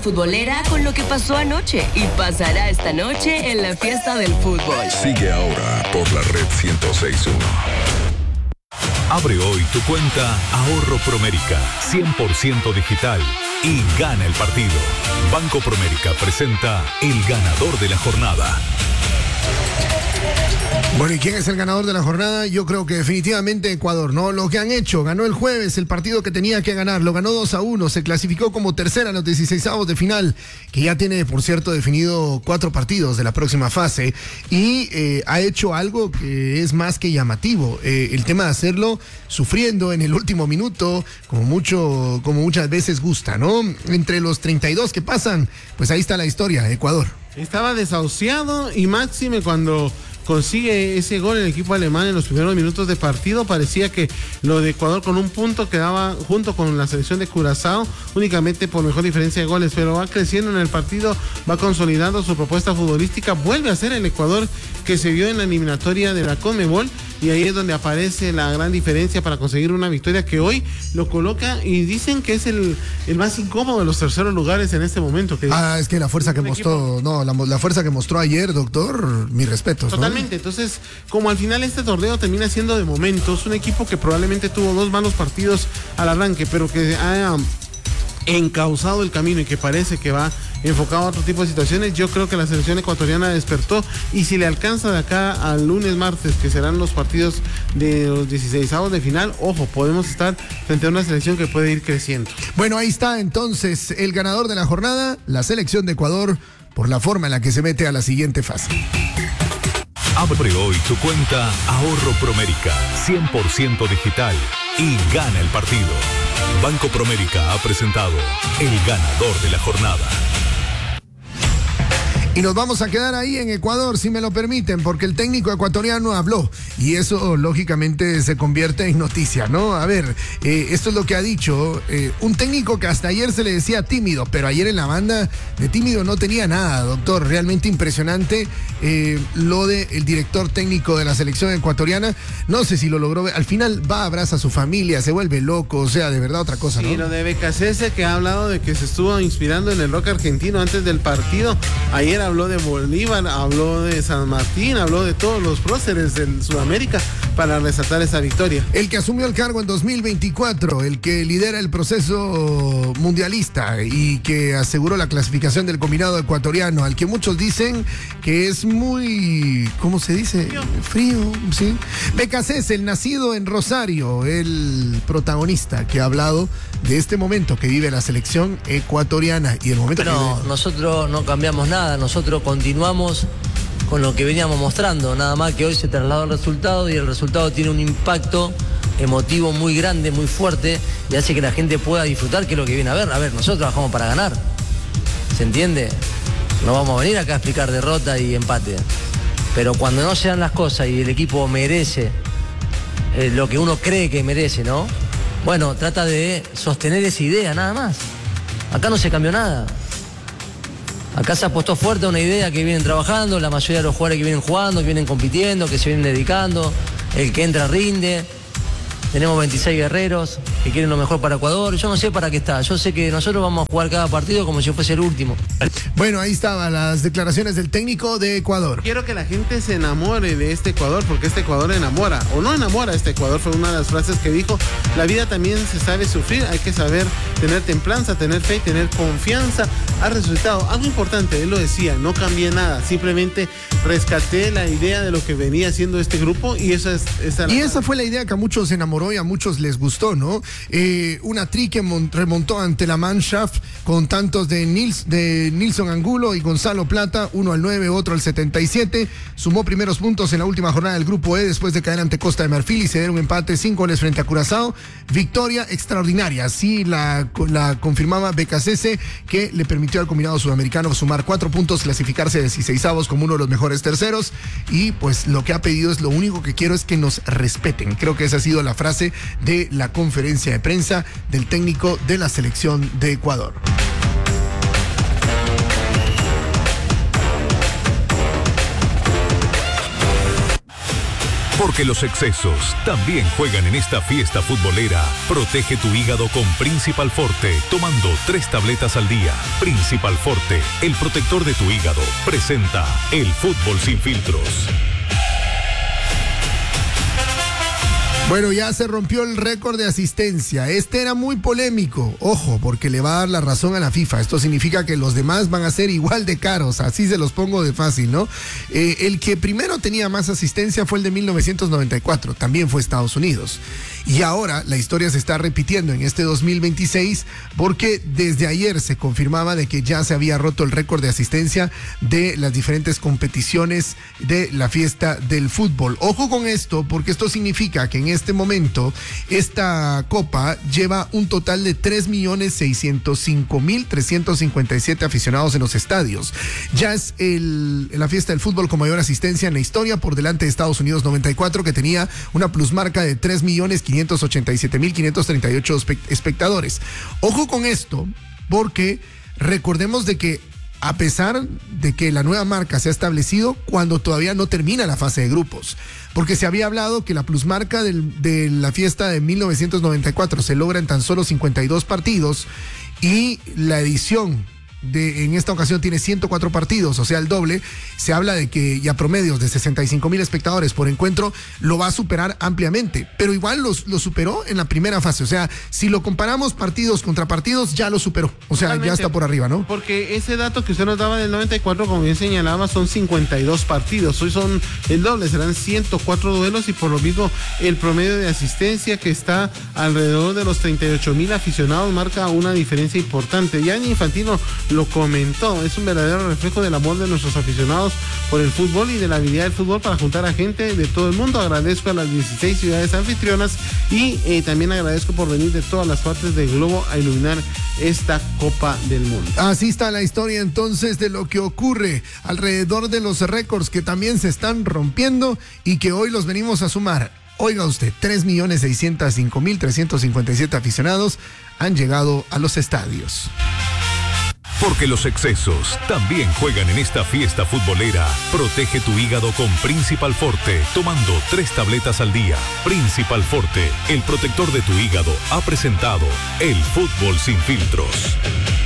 futbolera con lo que pasó anoche y pasará esta noche en la fiesta del fútbol. Sigue ahora por la red 106.1. Abre hoy tu cuenta Ahorro Promérica, 100% digital, y gana el partido. Banco Promérica presenta el ganador de la jornada. Bueno, ¿y quién es el ganador de la jornada? Yo creo que definitivamente Ecuador, ¿no? Lo que han hecho, ganó el jueves el partido que tenía que ganar, lo ganó 2-1, se clasificó como tercera en los 16avos de final, que ya tiene, por cierto, definido 4 partidos de la próxima fase, y ha hecho algo que es más que llamativo, el tema de hacerlo sufriendo en el último minuto, como muchas veces gusta, ¿no? Entre los 32 que pasan, pues ahí está la historia, Ecuador. Estaba desahuciado y máxime cuando consigue ese gol el equipo alemán en los primeros minutos de partido. Parecía que lo de Ecuador con un punto quedaba junto con la selección de Curazao únicamente por mejor diferencia de goles, pero va creciendo en el partido, va consolidando su propuesta futbolística, vuelve a ser el Ecuador que se vio en la eliminatoria de la Conmebol, y ahí es donde aparece la gran diferencia para conseguir una victoria que hoy lo coloca, y dicen que es el más incómodo de los terceros lugares en este momento. Es que la fuerza que mostró, la fuerza que mostró ayer, doctor, mis respetos. Totalmente, ¿no? Entonces, como al final este torneo termina siendo de momentos, un equipo que probablemente tuvo 2 malos partidos al arranque, pero que ha encauzado el camino y que parece que va enfocado a otro tipo de situaciones, yo creo que la selección ecuatoriana despertó, y si le alcanza de acá al lunes, martes, que serán los partidos de los 16avos de final, ojo, podemos estar frente a una selección que puede ir creciendo. Bueno, ahí está entonces el ganador de la jornada, la selección de Ecuador, por la forma en la que se mete a la siguiente fase. Abre hoy tu cuenta Ahorro Promérica, 100% digital, y gana el partido. Banco Promérica ha presentado el ganador de la jornada. Y nos vamos a quedar ahí en Ecuador, si me lo permiten, porque el técnico ecuatoriano habló, y eso lógicamente se convierte en noticia, ¿no? A ver, esto es lo que ha dicho un técnico que hasta ayer se le decía tímido, pero ayer en la banda de tímido no tenía nada, doctor. Realmente impresionante lo del director técnico de la selección ecuatoriana. No sé si lo logró ver. Al final va, abraza a su familia, se vuelve loco, o sea, de verdad otra cosa, ¿no? Sí, lo de Becasese, que ha hablado de que se estuvo inspirando en el rock argentino antes del partido. Ayer habló de Bolívar, habló de San Martín, habló de todos los próceres de Sudamérica para resaltar esa victoria. El que asumió el cargo en 2024, el que lidera el proceso mundialista y que aseguró la clasificación del combinado ecuatoriano, al que muchos dicen que es muy, ¿cómo se dice? Frío, sí. Becasese, el nacido en Rosario, el protagonista que ha hablado de este momento que vive la selección ecuatoriana y el momento que vive. Nosotros no cambiamos nada, nosotros continuamos con lo que veníamos mostrando, nada más que hoy se trasladó el resultado, y el resultado tiene un impacto emotivo muy grande, muy fuerte, y hace que la gente pueda disfrutar, que es lo que viene a ver. A ver, nosotros trabajamos para ganar, ¿se entiende? No vamos a venir acá a explicar derrota y empate, pero cuando no se dan las cosas y el equipo merece lo que uno cree que merece, ¿no? Bueno, trata de sostener esa idea, nada más. Acá no se cambió nada. Acá se apostó fuerte a una idea que vienen trabajando, la mayoría de los jugadores que vienen jugando, que vienen compitiendo, que se vienen dedicando, el que entra rinde. Tenemos 26 guerreros que quieren lo mejor para Ecuador. Yo no sé para qué está. Yo sé que nosotros vamos a jugar cada partido como si fuese el último. Bueno, ahí estaban las declaraciones del técnico de Ecuador. Quiero que la gente se enamore de este Ecuador, porque este Ecuador enamora o no enamora. Este Ecuador fue una de las frases que dijo: la vida también se sabe sufrir, hay que saber tener templanza, tener fe, tener confianza. Ha resultado algo importante, él lo decía, no cambié nada, simplemente rescaté la idea de lo que venía haciendo este grupo, y esa fue la idea que a muchos enamoró y a muchos les gustó, ¿no? Una tri que remontó ante la Mannschaft con tantos de Nilson Angulo y Gonzalo Plata, uno al 9, otro al 77, sumó primeros puntos en la última jornada del grupo E después de caer ante Costa de Marfil y ceder un empate 5 goles frente a Curazao. Victoria extraordinaria, así la confirmaba Becasese, que le permitió al combinado sudamericano sumar 4 puntos, clasificarse de 16avos como uno de los mejores terceros, y pues lo que ha pedido es: lo único que quiero es que nos respeten. Creo que esa ha sido la frase de la conferencia de prensa del técnico de la selección de Ecuador. Porque los excesos también juegan en esta fiesta futbolera. Protege tu hígado con Principal Forte, tomando 3 tabletas al día. Principal Forte, el protector de tu hígado, presenta el fútbol sin filtros. Bueno, ya se rompió el récord de asistencia. Este era muy polémico. Ojo, porque le va a dar la razón a la FIFA. Esto significa que los demás van a ser igual de caros. Así se los pongo de fácil, ¿no? El que primero tenía más asistencia fue el de 1994. También fue Estados Unidos. Y ahora la historia se está repitiendo en este 2026 porque desde ayer se confirmaba de que ya se había roto el récord de asistencia de las diferentes competiciones de la fiesta del fútbol. Ojo con esto, porque esto significa que en este momento esta copa lleva un total de 3.605.357 aficionados en los estadios. Ya es la fiesta del fútbol con mayor asistencia en la historia, por delante de Estados Unidos 94, que tenía una plusmarca de 3.587.538 espectadores. Ojo con esto, porque recordemos de que a pesar de que la nueva marca se ha establecido cuando todavía no termina la fase de grupos, porque se había hablado que la plusmarca de la fiesta de 1994 se logra en tan solo 52 partidos y la edición en esta ocasión tiene 104 partidos, o sea, el doble. Se habla de que ya promedios de 65,000 espectadores por encuentro lo va a superar ampliamente, pero igual lo superó en la primera fase. O sea, si lo comparamos partidos contra partidos, ya lo superó. O sea, totalmente, ya está por arriba, ¿no? Porque ese dato que usted nos daba del 94, como bien señalaba, son 52 partidos. Hoy son el doble, serán 104 duelos, y por lo mismo el promedio de asistencia, que está alrededor de los 38,000 aficionados, marca una diferencia importante. Gianni Infantino lo comentó, es un verdadero reflejo del amor de nuestros aficionados por el fútbol y de la habilidad del fútbol para juntar a gente de todo el mundo. Agradezco a las 16 ciudades anfitrionas y también agradezco por venir de todas las partes del globo a iluminar esta Copa del Mundo. Así está la historia entonces de lo que ocurre alrededor de los récords que también se están rompiendo y que hoy los venimos a sumar. Oiga usted, 3.605.357 aficionados han llegado a los estadios. Porque los excesos también juegan en esta fiesta futbolera. Protege tu hígado con Principal Forte, tomando 3 tabletas al día. Principal Forte, el protector de tu hígado, ha presentado el fútbol sin filtros.